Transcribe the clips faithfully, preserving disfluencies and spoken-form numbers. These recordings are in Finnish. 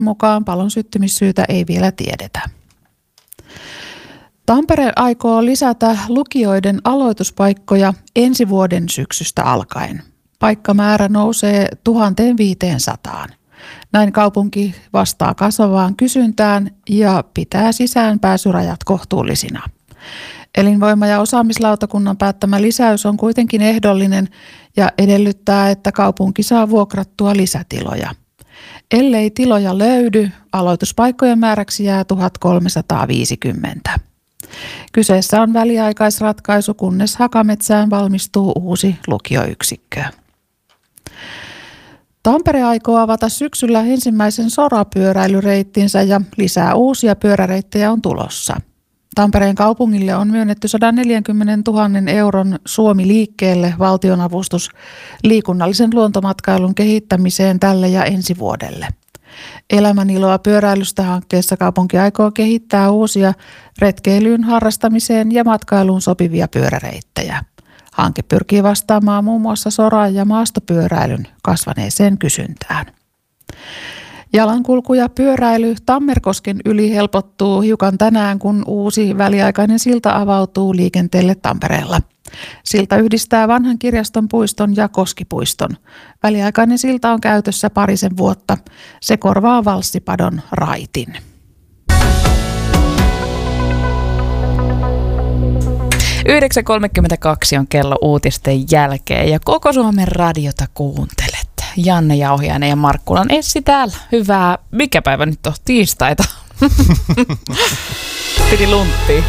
mukaan palon syttymissyytä ei vielä tiedetä. Tampere aikoo lisätä lukioiden aloituspaikkoja ensi vuoden syksystä alkaen. Paikkamäärä nousee tuhatviisisataa. Näin kaupunki vastaa kasvavaan kysyntään ja pitää sisäänpääsyrajat kohtuullisina. Elinvoima- ja osaamislautakunnan päättämä lisäys on kuitenkin ehdollinen ja edellyttää, että kaupunki saa vuokrattua lisätiloja. Ellei tiloja löydy, aloituspaikkojen määräksi jää tuhatkolmesataaviisikymmentä. Kyseessä on väliaikaisratkaisu, kunnes Hakametsään valmistuu uusi lukioyksikkö. Tampere aikoo avata syksyllä ensimmäisen sorapyöräilyreittinsä ja lisää uusia pyöräreittejä on tulossa. Tampereen kaupungille on myönnetty sata neljäkymmentätuhatta euron Suomi liikkeelle valtionavustus liikunnallisen luontomatkailun kehittämiseen tälle ja ensi vuodelle. Elämäniloa pyöräilystä hankkeessa kaupunki aikoo kehittää uusia retkeilyyn, harrastamiseen ja matkailuun sopivia pyöräreittejä. Hanke pyrkii vastaamaan muun muassa sora- ja maastopyöräilyn kasvaneeseen kysyntään. Jalankulku ja pyöräily Tammerkosken yli helpottuu hiukan tänään, kun uusi väliaikainen silta avautuu liikenteelle Tampereella. Silta yhdistää vanhan kirjaston puiston ja Koskipuiston. Väliaikainen silta on käytössä parisen vuotta. Se korvaa Valssipadon raitin. yhdeksän kolmekymmentäkaksi on kello uutisten jälkeen ja koko Suomen radiota kuuntelet. Janne Jauhiainen ja Markkulan Essi täällä. Hyvää, mikä päivä nyt on? Tiistaita. Piti lunttia.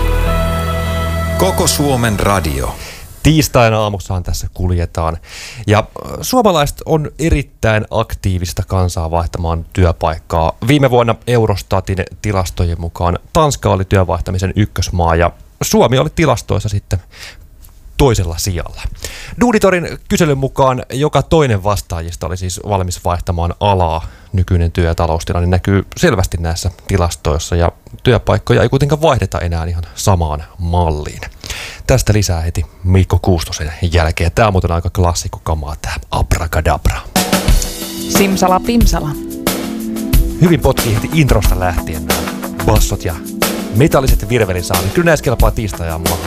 Koko Suomen radio. Tiistaina aamussaan tässä kuljetaan. Ja suomalaiset on erittäin aktiivista kansaa vaihtamaan työpaikkaa. Viime vuonna Eurostatin tilastojen mukaan Tanska oli työvaihtamisen ykkösmaa ja Suomi oli tilastoissa sitten toisella sijalla. Duunitorin kyselyn mukaan joka toinen vastaajista oli siis valmis vaihtamaan alaa. Nykyinen työ- ja taloustilanne näkyy selvästi näissä tilastoissa ja työpaikkoja ei kuitenkaan vaihdeta enää ihan samaan malliin. Tästä lisää heti Mikko Kuustosen jälkeen. Tämä on muuten aika klassikkokamaa, tämä Abracadabra. Simsala pimsala. Hyvin potkii heti introsta lähtien nämä bassot ja metalliset virvelisaunit. Kyllä näissä kelpaa tiistai-aamulla